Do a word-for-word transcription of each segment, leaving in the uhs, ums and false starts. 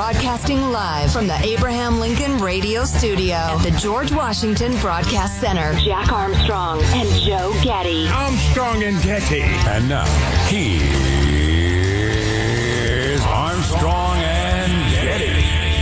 Broadcasting live from the Abraham Lincoln Radio Studio at the George Washington Broadcast Center. Jack Armstrong and Joe Getty. Armstrong and Getty. And now, here's Armstrong and Getty.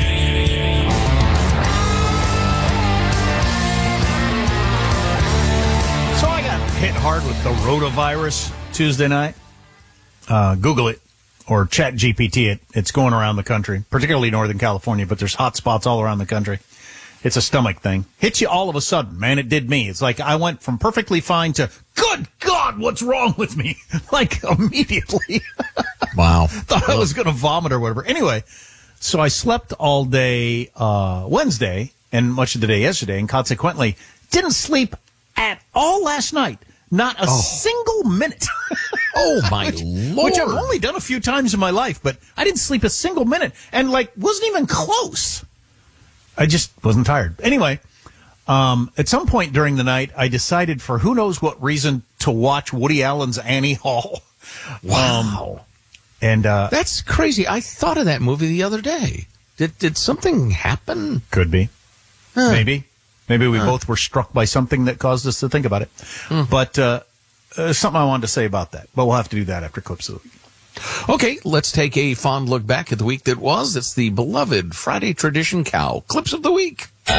So I got hit hard with the rotavirus Tuesday night. Uh, Google it or Chat G P T it. It's going around the country, particularly Northern California, but there's hot spots all around the country. It's a stomach thing. Hits you all of a sudden, man. It did me. It's like I went from perfectly fine to, good God, what's wrong with me? Like immediately. Wow. Thought I was going to vomit or whatever. Anyway, so I slept all day uh, Wednesday and much of the day yesterday, and consequently didn't sleep at all last night. Not a oh. single minute. Oh, my which, Lord. Which I've only done a few times in my life, but I didn't sleep a single minute. And, like, wasn't even close. I just wasn't tired. Anyway, um, at some point during the night, I decided for who knows what reason to watch Woody Allen's Annie Hall. Wow. Um, and uh, That's crazy. I thought of that movie the other day. Did, did something happen? Could be. Huh. Maybe. Maybe we huh. both were struck by something that caused us to think about it. Mm. But uh, uh, something I wanted to say about that. But we'll have to do that after Clips of the Week. Okay, let's take a fond look back at the week that was. It's the beloved Friday tradition cow. Clips of the Week. Clips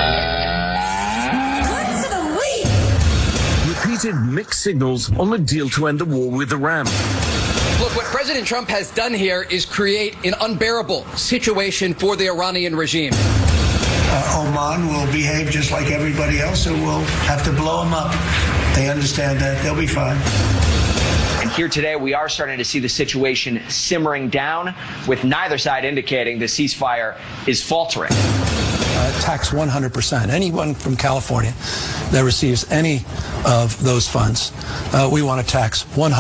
of the Week. Repeated mixed signals on a deal to end the war with Iran. Look, what President Trump has done here is create an unbearable situation for the Iranian regime. Uh, Oman will behave just like everybody else, so we'll have to blow them up. They understand that. They'll be fine. And here today, we are starting to see the situation simmering down, with neither side indicating the ceasefire is faltering. Uh, tax one hundred percent. Anyone from California that receives any of those funds, uh, we want to tax one hundred percent.